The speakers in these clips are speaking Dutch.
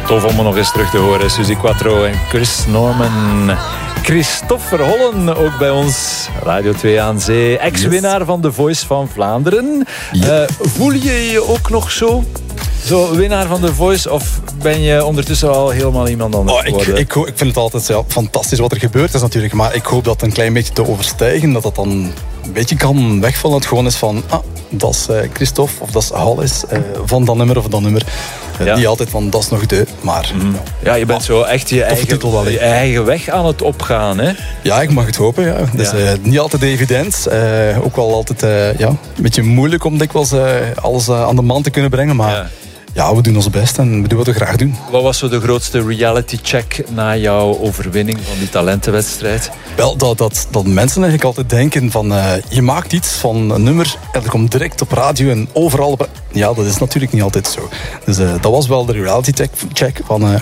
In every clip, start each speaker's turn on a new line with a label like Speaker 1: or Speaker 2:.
Speaker 1: Tof om me nog eens terug te horen. Suzy Quatro en Chris Norman. Christophe Verhollen, ook bij ons. Radio 2 aan Zee. Ex-winnaar van The Voice van Vlaanderen. Ja. Voel je je ook nog zo winnaar van The Voice? Of ben je ondertussen al helemaal iemand anders geworden?
Speaker 2: Ik vind het altijd fantastisch wat er gebeurd is natuurlijk. Maar ik hoop dat een klein beetje te overstijgen. Dat dan een beetje kan wegvallen. Het gewoon is van... dat is Christophe of dat is Hollis van dat nummer of dat nummer. Niet altijd van dat is nog de, maar...
Speaker 1: Ja, je bent zo echt je eigen weg aan het opgaan, hè?
Speaker 2: Ja, ik mag het hopen, ja. Dus niet altijd evident. Ook wel altijd een beetje moeilijk om dikwijls alles aan de man te kunnen brengen, maar... Ja, we doen ons best en we doen wat we graag doen.
Speaker 1: Wat was zo de grootste reality check na jouw overwinning van die talentenwedstrijd?
Speaker 2: Wel, dat mensen eigenlijk altijd denken van... je maakt iets van een nummer en dat komt direct op radio en overal... Ja, dat is natuurlijk niet altijd zo. Dus dat was wel de reality check van...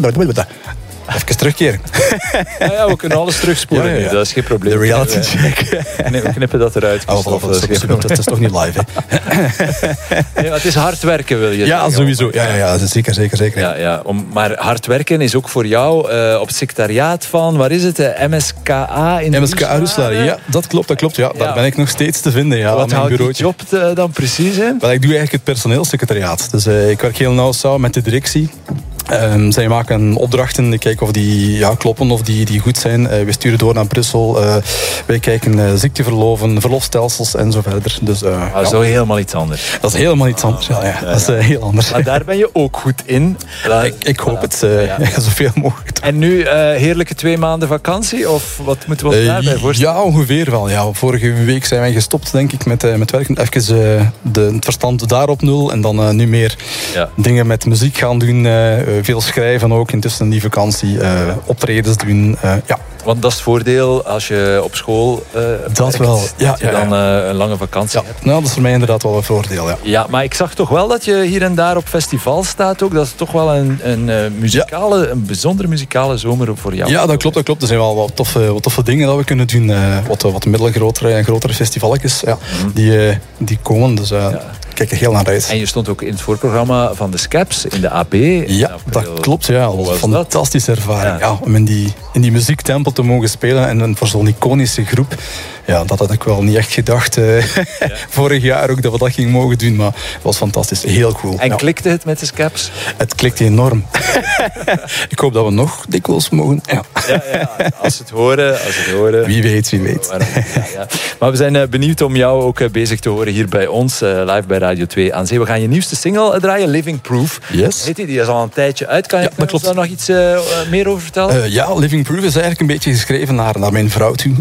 Speaker 2: Even terugkeren.
Speaker 1: Ja, we kunnen alles terugsporen. Ja. Dat is geen probleem.
Speaker 2: De reality check.
Speaker 1: Nee, we knippen dat eruit.
Speaker 2: Dat is toch niet live, hè?
Speaker 1: Nee, het is hard werken, wil je
Speaker 2: zeggen. Sowieso. Ja, zeker.
Speaker 1: Ja. Maar hard werken is ook voor jou op het secretariaat van... Waar is het? MSKA in
Speaker 2: MSKA Roeselare, ja. Dat klopt. Ja. Daar ben ik nog steeds te vinden. Ja,
Speaker 1: wat houdt die job dan precies in?
Speaker 2: Wel, ik doe eigenlijk het personeelsecretariaat. Dus ik werk heel nauw samen met de directie. Zij maken opdrachten, kijken of die kloppen of die goed zijn. We sturen door naar Brussel. Wij kijken ziekteverloven, verlofstelsels en zo verder. Dus,
Speaker 1: dat is wel helemaal iets anders.
Speaker 2: Dat is helemaal iets anders, ja. Dat is heel anders.
Speaker 1: Maar daar ben je ook goed in.
Speaker 2: Ik hoop het, zoveel mogelijk.
Speaker 1: En nu heerlijke 2 maanden vakantie? Of wat moeten we ons daarbij voorstellen?
Speaker 2: Ja, ongeveer wel. Ja. Vorige week zijn wij gestopt, denk ik, met werken. Even het verstand daar op nul. En dan nu meer dingen met muziek gaan doen. Veel schrijven ook, intussen die vakantie, optredens doen,
Speaker 1: Want dat is het voordeel als je op school
Speaker 2: dat wel,
Speaker 1: dat je dan een lange vakantie hebt.
Speaker 2: Nou, dat is voor mij inderdaad wel een voordeel, ja.
Speaker 1: Ja, maar ik zag toch wel dat je hier en daar op festival staat ook. Dat is toch wel een bijzondere muzikale zomer voor jou.
Speaker 2: Ja, dat klopt. Er zijn wel wat toffe dingen dat we kunnen doen. Wat middelgrotere en grotere festivalletjes, die komen. Dus kijk er heel naar uit.
Speaker 1: En je stond ook in het voorprogramma van de Scaps in de AB.
Speaker 2: Ja, dat klopt. Ja. Dat was een fantastische ervaring. Ja, om in die muziektempel te mogen spelen en voor zo'n iconische groep. Ja, dat had ik wel niet echt gedacht. Vorig jaar ook dat we dat gingen mogen doen, maar het was fantastisch. Heel cool.
Speaker 1: En klikte het met de Scaps?
Speaker 2: Het klikte enorm. Ik hoop dat we nog dikwijls mogen. Ja,
Speaker 1: als ze het horen.
Speaker 2: Wie weet.
Speaker 1: Maar we zijn benieuwd om jou ook bezig te horen hier bij ons, live bij Radio 2 aan Zee. We gaan je nieuwste single draaien, Living Proof.
Speaker 2: Yes.
Speaker 1: Heet die is al een tijdje uit. Kan je ons daar nog iets meer over vertellen?
Speaker 2: Ja, Living Proof is eigenlijk een beetje geschreven naar mijn vrouw toe.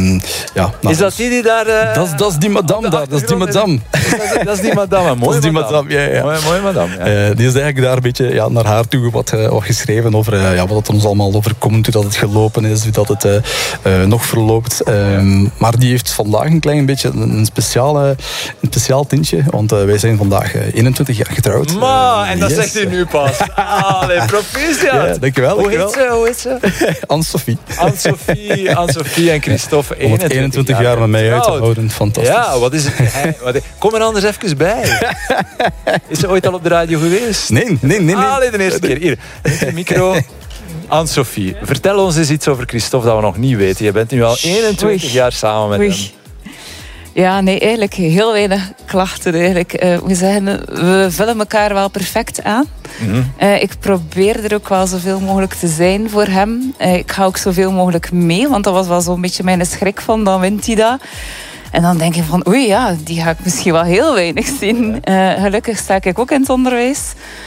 Speaker 1: Is dat die daar...
Speaker 2: Dat is die madame daar. Dat is die madame.
Speaker 1: Dat is die madame. Mooi madame.
Speaker 2: Ja.
Speaker 1: Mooi madame. Ja.
Speaker 2: Die is eigenlijk daar een beetje naar haar toe wat geschreven over wat het ons allemaal overkomt, hoe dat het gelopen is, hoe dat het nog verloopt. Maar die heeft vandaag een klein beetje een speciaal tintje, want wij zijn vandaag 21 jaar getrouwd.
Speaker 1: En dat zegt u nu pas. Allee, proficiat.
Speaker 2: Ja, dankjewel.
Speaker 1: Hoe heet ze?
Speaker 2: Anne-Sophie.
Speaker 1: Anne-Sophie en Christophe.
Speaker 2: 21 jaar met mij uit te houden, fantastisch.
Speaker 1: Ja, wat is het? Kom er anders even bij. Is ze ooit al op de radio geweest?
Speaker 2: Nee.
Speaker 1: Allee, de eerste keer. Hier, de micro. Anne-Sophie, vertel ons eens iets over Christophe dat we nog niet weten. Je bent nu al 21 jaar samen met hem.
Speaker 3: Ja, nee, eigenlijk heel weinig klachten. Eigenlijk. We zeggen, we vullen elkaar wel perfect aan. Ik probeer er ook wel zoveel mogelijk te zijn voor hem. Ik ga ook zoveel mogelijk mee, want dat was wel zo'n beetje mijn schrik van, dan wint hij dat. En dan denk je van, die ga ik misschien wel heel weinig zien. Gelukkig sta ik ook in het onderwijs.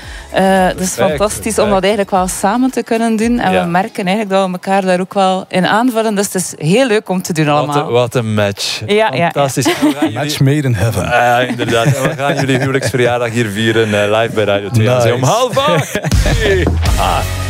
Speaker 3: Dus fantastisch om dat eigenlijk wel samen te kunnen doen. En we merken eigenlijk dat we elkaar daar ook wel in aanvullen. Dus het is heel leuk om te doen allemaal.
Speaker 1: Wat een match. Fantastisch.
Speaker 2: Match made in heaven.
Speaker 1: Ja, inderdaad. En we gaan jullie huwelijksverjaardag hier vieren live bij Radio 2 om 7:30.